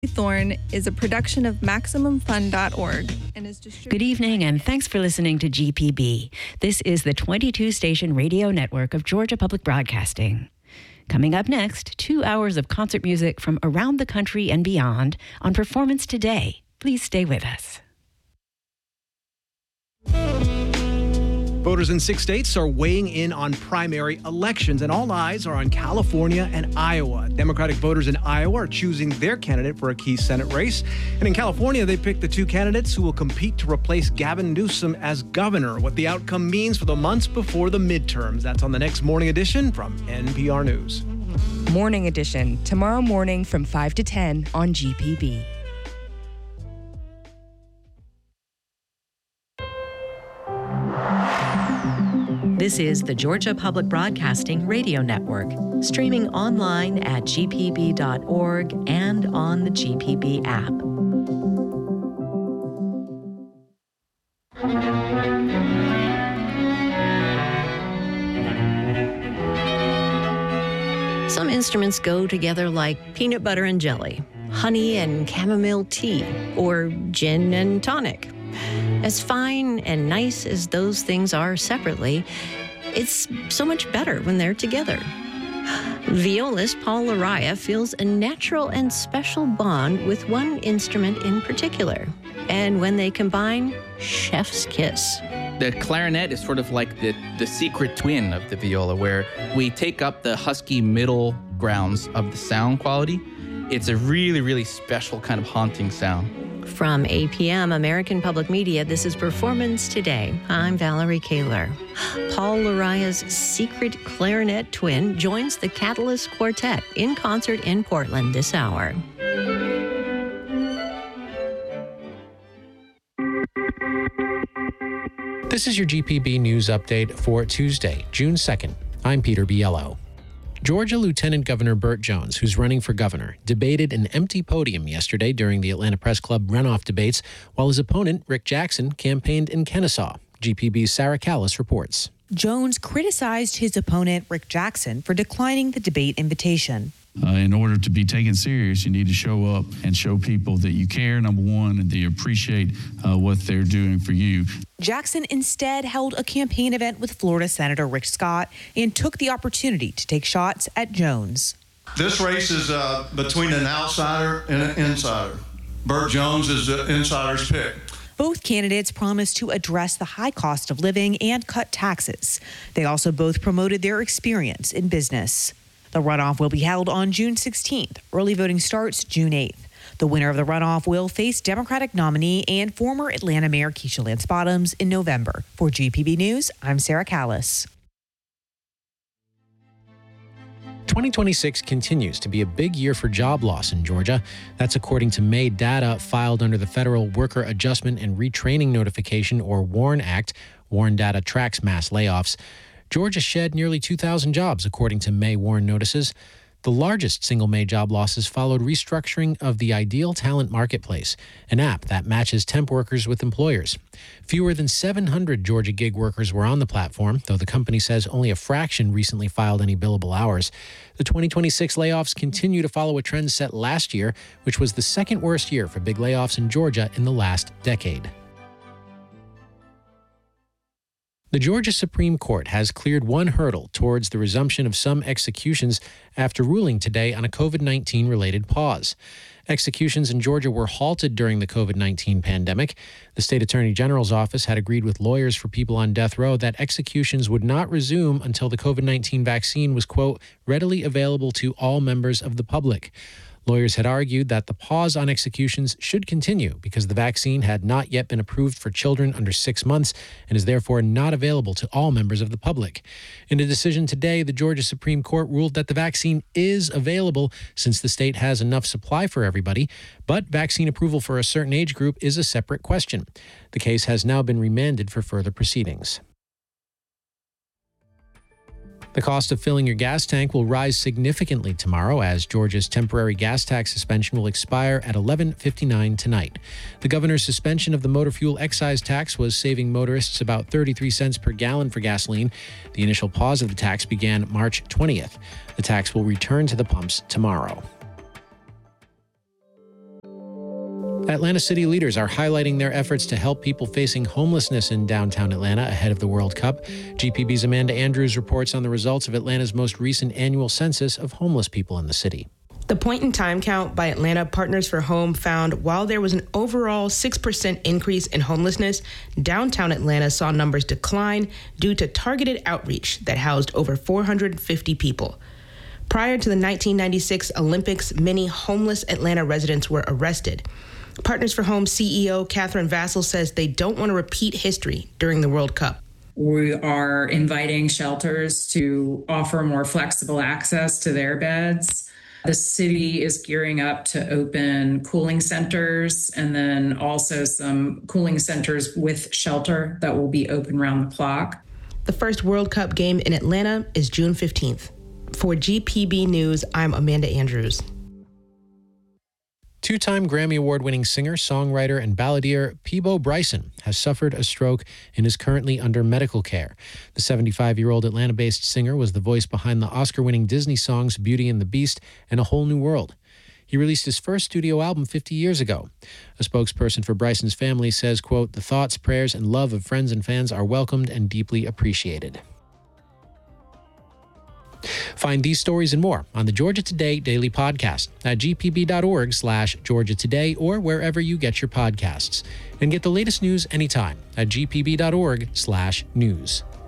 Thorn is a production of MaximumFun.org and is distributed. Good evening, and thanks for listening to GPB. This is the 22-station radio network of Georgia Public Broadcasting. Coming up next, 2 hours of concert music from around the country and beyond on Performance Today. Please stay with us. Voters in 6 states are weighing in on primary elections, and all eyes are on California and Iowa. Democratic voters in Iowa are choosing their candidate for a key Senate race. And in California, they picked the two candidates who will compete to replace Gavin Newsom as governor. What the outcome means for the months before the midterms. That's on the next Morning Edition from NPR News. Morning Edition, tomorrow morning from 5 to 10 on GPB. This is the Georgia Public Broadcasting Radio Network, streaming online at gpb.org and on the GPB app. Some instruments go together like peanut butter and jelly, honey and chamomile tea, or gin and tonic. As fine and nice as those things are separately, it's so much better when they're together. Violist Paul Laraya feels a natural and special bond with one instrument in particular. And when they combine, chef's kiss. The clarinet is sort of like the secret twin of the viola, where we take up the husky middle grounds of the sound quality. It's a really, really special kind of haunting sound. From APM, American Public Media, this is Performance Today. I'm Valerie Kaler. Paul Laraya's secret clarinet twin joins the Catalyst Quartet in concert in Portland this hour. This is your GPB News Update for Tuesday, June 2nd. I'm Peter Biello. Georgia Lieutenant Governor Burt Jones, who's running for governor, debated an empty podium yesterday during the Atlanta Press Club runoff debates, while his opponent, Rick Jackson, campaigned in Kennesaw. GPB's Sarah Callis reports. Jones criticized his opponent, Rick Jackson, for declining the debate invitation. In order to be taken serious, you need to show up and show people that you care, number one, and that you appreciate what they're doing for you. Jackson instead held a campaign event with Florida Senator Rick Scott and took the opportunity to take shots at Jones. This race is between an outsider and an insider. Burt Jones is the insider's pick. Both candidates promised to address the high cost of living and cut taxes. They also both promoted their experience in business. The runoff will be held on June 16th. Early voting starts June 8th. The winner of the runoff will face Democratic nominee and former Atlanta Mayor Keisha Lance Bottoms in November. For GPB News, I'm Sarah Callis. 2026 continues to be a big year for job loss in Georgia. That's according to May data filed under the Federal Worker Adjustment and Retraining Notification, or WARN Act. WARN data tracks mass layoffs. Georgia shed nearly 2,000 jobs, according to May WARN notices. The largest single May job losses followed restructuring of the Ideal Talent Marketplace, an app that matches temp workers with employers. Fewer than 700 Georgia gig workers were on the platform, though the company says only a fraction recently filed any billable hours. The 2026 layoffs continue to follow a trend set last year, which was the second worst year for big layoffs in Georgia in the last decade. The Georgia Supreme Court has cleared one hurdle towards the resumption of some executions after ruling today on a COVID-19 related pause. Executions in Georgia were halted during the COVID-19 pandemic. The state attorney general's office had agreed with lawyers for people on death row that executions would not resume until the COVID-19 vaccine was, quote, readily available to all members of the public. Lawyers had argued that the pause on executions should continue because the vaccine had not yet been approved for children under 6 months and is therefore not available to all members of the public. In a decision today, the Georgia Supreme Court ruled that the vaccine is available since the state has enough supply for everybody, but vaccine approval for a certain age group is a separate question. The case has now been remanded for further proceedings. The cost of filling your gas tank will rise significantly tomorrow as Georgia's temporary gas tax suspension will expire at 11:59 tonight. The governor's suspension of the motor fuel excise tax was saving motorists about 33 cents per gallon for gasoline. The initial pause of the tax began March 20th. The tax will return to the pumps tomorrow. Atlanta city leaders are highlighting their efforts to help people facing homelessness in downtown Atlanta ahead of the World Cup. GPB's Amanda Andrews reports on the results of Atlanta's most recent annual census of homeless people in the city. The point-in-time count by Atlanta Partners for Home found while there was an overall 6% increase in homelessness, downtown Atlanta saw numbers decline due to targeted outreach that housed over 450 people. Prior to the 1996 Olympics, many homeless Atlanta residents were arrested. Partners for Home CEO Catherine Vassell says they don't want to repeat history during the World Cup. We are inviting shelters to offer more flexible access to their beds. The city is gearing up to open cooling centers and then also some cooling centers with shelter that will be open around the clock. The first World Cup game in Atlanta is June 15th. For GPB News, I'm Amanda Andrews. Two-time Grammy Award-winning singer, songwriter, and balladeer Peabo Bryson has suffered a stroke and is currently under medical care. The 75-year-old Atlanta-based singer was the voice behind the Oscar-winning Disney songs Beauty and the Beast and A Whole New World. He released his first studio album 50 years ago. A spokesperson for Bryson's family says, quote, "The thoughts, prayers, and love of friends and fans are welcomed and deeply appreciated." Find these stories and more on the Georgia Today Daily Podcast at gpb.org/Georgia Today or wherever you get your podcasts. And get the latest news anytime at gpb.org/news.